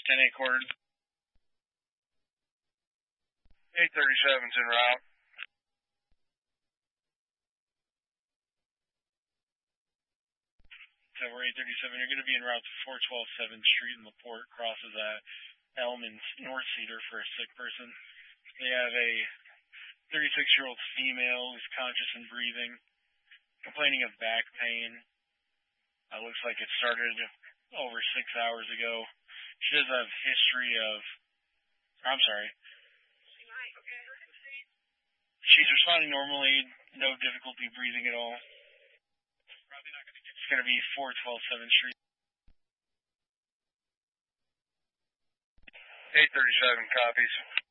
10-8 quartered. 837's en route. So we're 837. You're going to be en route to 412 7th Street in LaPorte. Crosses at Elm and North Cedar for a sick person. They have a 36-year-old female who's conscious and breathing, complaining of back pain. Looks like it started over 6 hours ago. She does have history of, she's responding normally, no difficulty breathing at all. It's going to be 412 7th Street. 837 copies.